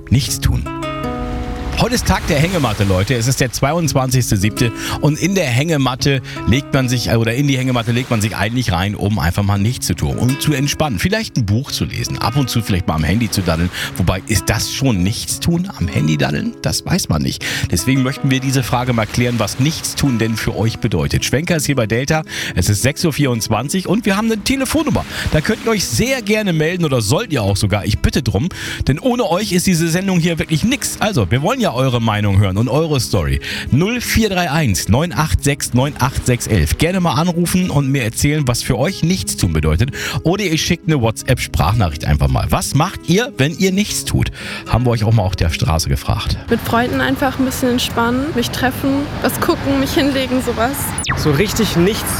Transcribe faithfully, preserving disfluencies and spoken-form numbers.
Nichts tun. Heute ist Tag der Hängematte, Leute. Es ist der zweiundzwanzigster siebte und in der Hängematte legt man sich, oder in die Hängematte legt man sich eigentlich rein, um einfach mal nichts zu tun, um zu entspannen. Vielleicht ein Buch zu lesen, ab und zu vielleicht mal am Handy zu daddeln. Wobei, ist das schon Nichtstun, am Handy daddeln? Das weiß man nicht. Deswegen möchten wir diese Frage mal klären, was Nichtstun denn für euch bedeutet. Schwenker ist hier bei Delta. Es ist sechs Uhr vierundzwanzig und wir haben eine Telefonnummer. Da könnt ihr euch sehr gerne melden oder sollt ihr auch sogar. Ich bitte drum, denn ohne euch ist diese Sendung hier wirklich nix. Also, wir wollen ja eure Meinung hören und eure Story. null vier drei eins neun acht sechs neun acht sechs eins eins. Gerne mal anrufen und mir erzählen, was für euch nichts tun bedeutet. Oder ihr schickt eine WhatsApp-Sprachnachricht einfach mal. Was macht ihr, wenn ihr nichts tut? Haben wir euch auch mal auf der Straße gefragt. Mit Freunden einfach ein bisschen entspannen, mich treffen, was gucken, mich hinlegen, sowas. So richtig nichts